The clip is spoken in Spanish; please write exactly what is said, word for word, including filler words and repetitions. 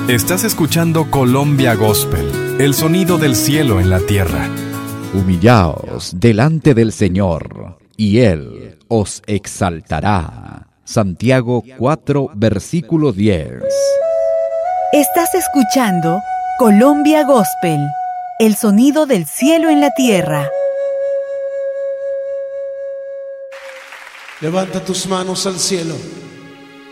Estás escuchando Colombia Gospel, el sonido del cielo en la tierra. Humillaos delante del Señor, y Él os exaltará. Santiago cuatro, versículo diez. Estás escuchando Colombia Gospel, el sonido del cielo en la tierra. Levanta tus manos al cielo.